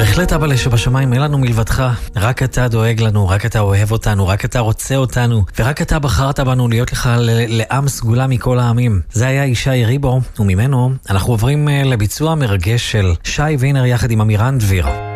בהחלט אבא שבשמיים, אין לנו מלבדך. רק אתה דואג לנו, רק אתה אוהב אותנו, רק אתה רוצה אותנו, ורק אתה בחרת בנו להיות לך לעם סגולה מכל העמים. זה היה ישי ריבו, וממנו אנחנו עוברים לביצוע מרגש של שי וינר יחד עם אמירן דביר.